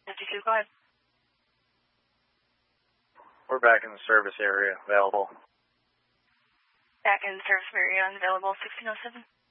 52, go ahead. We're back in the service area, available. Back in the service area, available 1607.